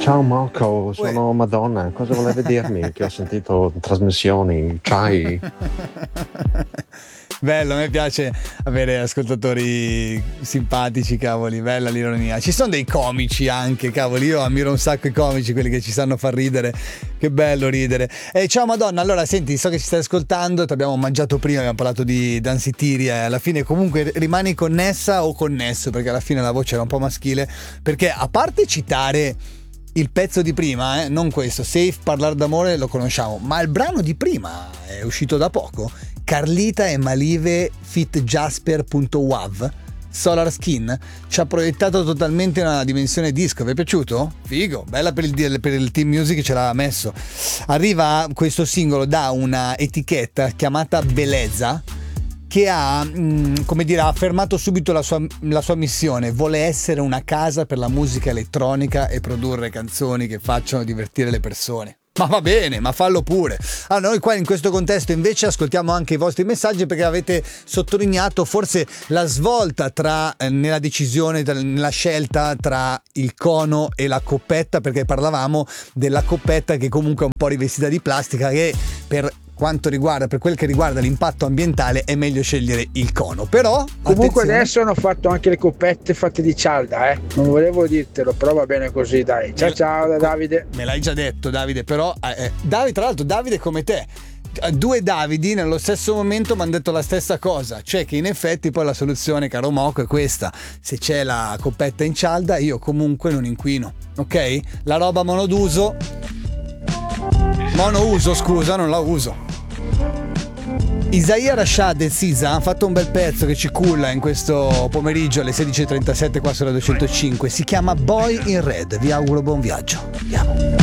Ciao Marco, Uè. sono Madonna. Cosa volevi dirmi? Che ho sentito trasmissioni, c'hai? Bello, a me piace avere ascoltatori simpatici, cavoli, bella l'ironia. Ci sono dei comici anche, cavoli, io ammiro un sacco i comici, quelli che ci sanno far ridere. Che bello ridere. Ciao Madonna, allora senti, so che ci stai ascoltando, ti abbiamo mangiato prima, abbiamo parlato di Danzitiri, alla fine comunque rimani connessa o connesso, perché alla fine la voce era un po' maschile, perché a parte citare il pezzo di prima, non questo, Safe Parlar d'amore lo conosciamo, ma il brano di prima è uscito da poco, Carlita e Malive fit Jasper.wav, Solar Skin, ci ha proiettato totalmente in una dimensione disco. Vi è piaciuto? Figo, bella per il team music che ce l'ha messo. Arriva questo singolo da una etichetta chiamata Beleza, che ha, come dire, ha affermato subito la sua missione. Vuole essere una casa per la musica elettronica e produrre canzoni che facciano divertire le persone. Ma va bene, ma fallo pure. Allora, noi qua in questo contesto invece ascoltiamo anche i vostri messaggi, perché avete sottolineato forse la svolta nella decisione, nella scelta tra il cono e la coppetta, perché parlavamo della coppetta che comunque è un po' rivestita di plastica, che per quel che riguarda l'impatto ambientale è meglio scegliere il cono. Però Comunque attenzione, adesso hanno fatto anche le coppette fatte di cialda, non volevo dirtelo, però va bene così, dai. Ciao ciao da Davide. me l'hai già detto Davide, però Davide, tra l'altro Davide come te, due Davidi nello stesso momento mi hanno detto la stessa cosa, cioè che in effetti poi la soluzione, caro Moco, è questa: se c'è la coppetta in cialda io comunque non inquino, ok? La roba monouso, scusa, non la uso. Isaia Rashad e Sisa hanno fatto un bel pezzo che ci culla in questo pomeriggio alle 16.37 qua sulla 205. Si chiama Boy in Red. Vi auguro buon viaggio. Andiamo.